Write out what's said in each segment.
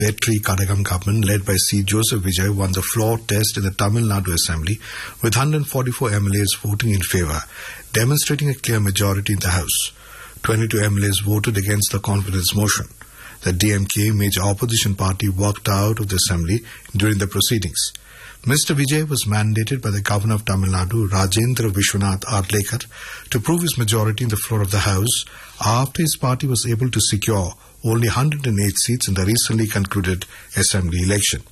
Vetri Kadagam government led by C. Joseph Vijay won the floor test in the Tamil Nadu Assembly with 144 MLAs voting in favour, demonstrating a clear majority in the House. 22 MLAs voted against the confidence motion. The DMK, major opposition party, walked out of the Assembly during the proceedings. Mr. Vijay was mandated by the Governor of Tamil Nadu, Rajendra Vishwanath Arlekar, to prove his majority in the floor of the House after his party was able to secure only 108 seats in the recently concluded Assembly election.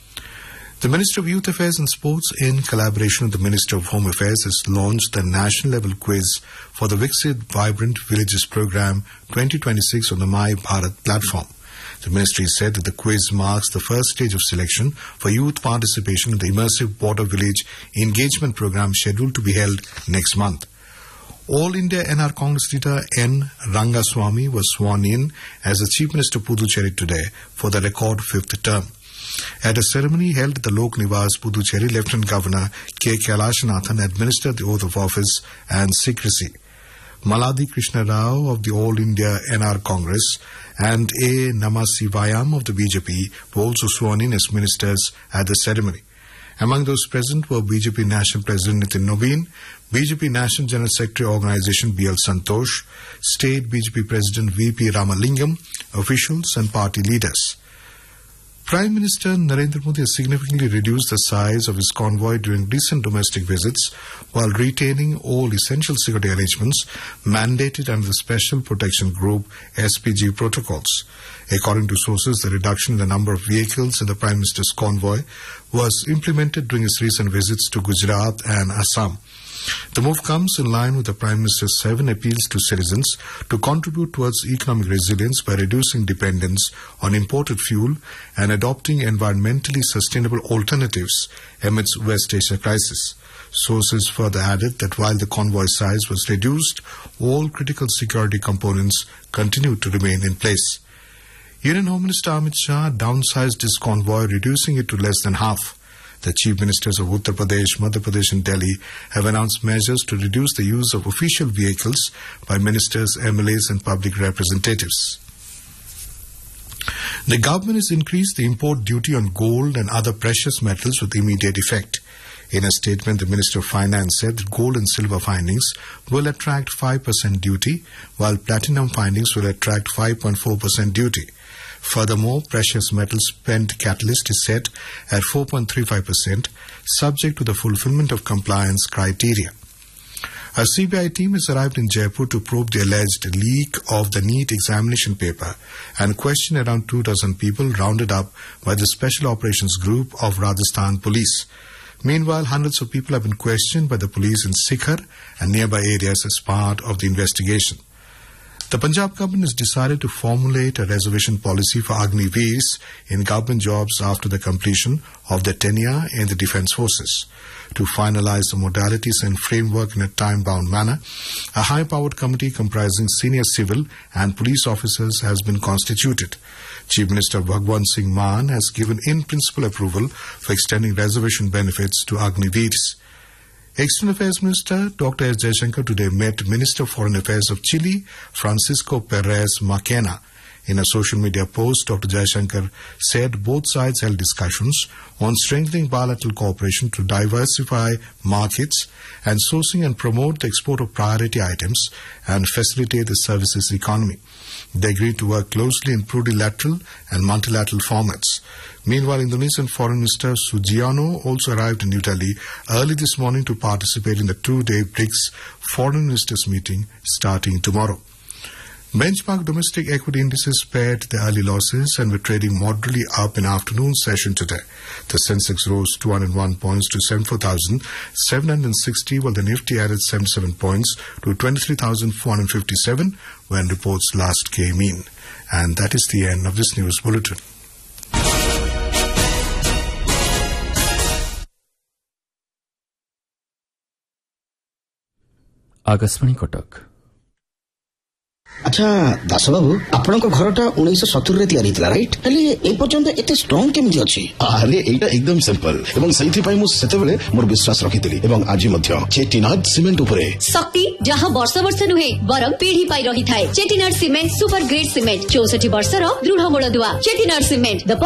The Minister of Youth Affairs and Sports, in collaboration with the Minister of Home Affairs, has launched the national-level quiz for the Viksit Vibrant Villages Programme 2026 on the My Bharat platform. The ministry said that the quiz marks the first stage of selection for youth participation in the immersive Border Village Engagement Programme scheduled to be held next month. All India NR Congress leader N. Rangaswamy was sworn in as the Chief Minister of Puducherry today for the record fifth term. At a ceremony held at the Lok Niwas, Puducherry, Lieutenant Governor K. Kailashanathan administered the oath of office and secrecy. Maladi Krishna Rao of the All India NR Congress and A. Namasivayam of the BJP were also sworn in as ministers at the ceremony. Among those present were BJP National President Nitin Nobin, BJP National General Secretary Organisation B.L. Santosh, State BJP President V.P. Ramalingam, officials and party leaders. Prime Minister Narendra Modi has significantly reduced the size of his convoy during recent domestic visits while retaining all essential security arrangements mandated under the Special Protection Group SPG protocols. According to sources, the reduction in the number of vehicles in the Prime Minister's convoy was implemented during his recent visits to Gujarat and Assam. The move comes in line with the Prime Minister's 7 appeals to citizens to contribute towards economic resilience by reducing dependence on imported fuel and adopting environmentally sustainable alternatives amidst West Asia crisis. Sources further added that while the convoy size was reduced, all critical security components continued to remain in place. Union Home Minister Amit Shah downsized his convoy, reducing it to less than half. The Chief Ministers of Uttar Pradesh, Madhya Pradesh and Delhi have announced measures to reduce the use of official vehicles by ministers, MLAs and public representatives. The government has increased the import duty on gold and other precious metals with immediate effect. In a statement, the Minister of Finance said that gold and silver findings will attract 5% duty, while platinum findings will attract 5.4% duty. Furthermore, precious metal spent catalyst is set at 4.35%, subject to the fulfillment of compliance criteria. A CBI team has arrived in Jaipur to probe the alleged leak of the NEET examination paper and question around 24 people rounded up by the Special Operations Group of Rajasthan Police. Meanwhile, hundreds of people have been questioned by the police in Sikar and nearby areas as part of the investigation. The Punjab government has decided to formulate a reservation policy for Agniveers in government jobs after the completion of their tenure in the Defence Forces. To finalise the modalities and framework in a time-bound manner, a high-powered committee comprising senior civil and police officers has been constituted. Chief Minister Bhagwant Singh Maan has given in-principle approval for extending reservation benefits to Agniveers. External Affairs Minister Dr. S. Jaishankar today met Minister of Foreign Affairs of Chile, Francisco Perez Macena. In a social media post, Dr. Jaishankar said both sides held discussions on strengthening bilateral cooperation to diversify markets and sourcing and promote the export of priority items and facilitate the services economy. They agreed to work closely in plurilateral and multilateral formats. Meanwhile, Indonesian Foreign Minister Sugiarno also arrived in New Delhi early this morning to participate in the 2-day BRICS Foreign Ministers meeting starting tomorrow. Benchmark domestic equity indices spared the early losses and were trading moderately up in afternoon session today. The Sensex rose 201 points to 74,760, while the Nifty added 77 points to 23,457 when reports last came in. And that is the end of this news bulletin. Akashvani Cuttack. अच्छा दास बाबू आपण घरटा 1970 तैयारी थला right हेले ए पर्यंत एते strong केमिति अछि अरे एटा एकदम सिंपल एवं सही पई मु सेते बेले मोर विश्वास रखितली एवं आज मध्य चेटिनाड सीमेंट उपरे शक्ति जहां वर्ष वर्ष नुहे बरम पीढ़ी पाई रही थाए Chettinad cement super grade cement 64 वर्षर दृढ़ मूलदुआ चेटिनाड सीमेंट